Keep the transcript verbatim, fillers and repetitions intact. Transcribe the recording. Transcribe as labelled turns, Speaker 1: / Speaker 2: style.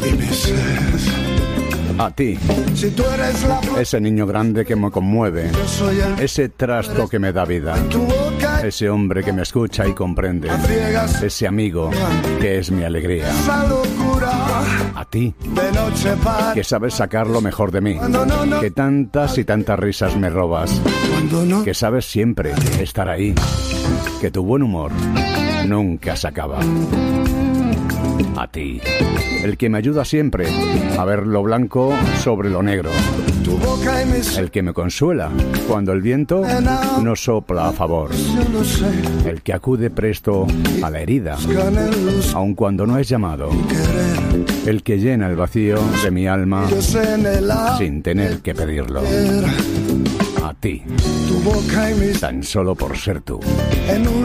Speaker 1: A ti, ese niño grande que me conmueve, ese trasto que me da vida, ese hombre que me escucha y comprende, ese amigo que es mi alegría. A ti, que sabes sacar lo mejor de mí, que tantas y tantas risas me robas, que sabes siempre estar ahí, que tu buen humor nunca se acaba. A ti, el que me ayuda siempre a ver lo blanco sobre lo negro, el que me consuela cuando el viento no sopla a favor, el que acude presto a la herida, aun cuando no es llamado, el que llena el vacío de mi alma sin tener que pedirlo. A ti, tan solo por ser tú.